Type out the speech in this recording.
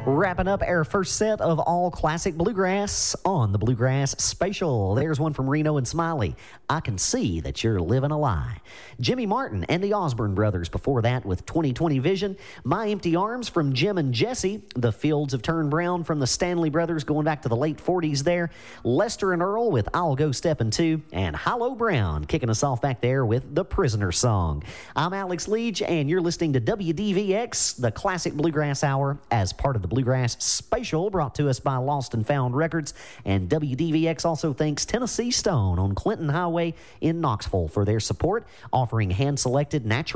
Wrapping up our first set of all classic bluegrass on the Bluegrass Spatial. There's one from Reno and Smiley. I Can See That You're Living a Lie. Jimmy Martin and the Osborne Brothers before that with 2020 Vision. My Empty Arms from Jim and Jesse. The Fields Have Turned Brown from the Stanley Brothers going back to the late 40s there. Lester and Earl with I'll Go Steppin' Too. And Hilo Brown kicking us off back there with The Prisoner Song. I'm Alex Leach and you're listening to WDVX, the Classic Bluegrass Hour, as part of the Bluegrass Spatial, brought to us by Lost and Found Records. And WDVX also thanks Tennessee Stone on Clinton Highway in Knoxville for their support, offering hand-selected natural